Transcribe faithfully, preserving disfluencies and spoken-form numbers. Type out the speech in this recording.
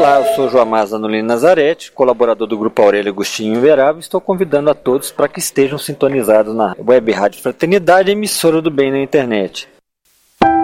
Olá, eu sou Joamaz Anulino Nazarete, colaborador do Grupo Aurélio Agostinho Inverável, e estou convidando a todos para que estejam sintonizados na Web Rádio Fraternidade, emissora do bem na internet.